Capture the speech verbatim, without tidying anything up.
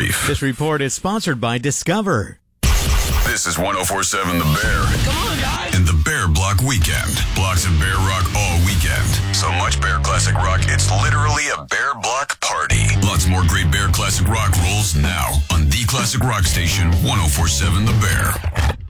brief. This report is sponsored by Discover. This is one oh four point seven The Bear. Come on, guys! And the Bear Block Weekend. Blocks of Bear Rock all weekend. So much Bear Classic Rock, it's literally a Bear Block party. Lots more great Bear Classic Rock rolls now on the Classic Rock Station, one oh four point seven The Bear.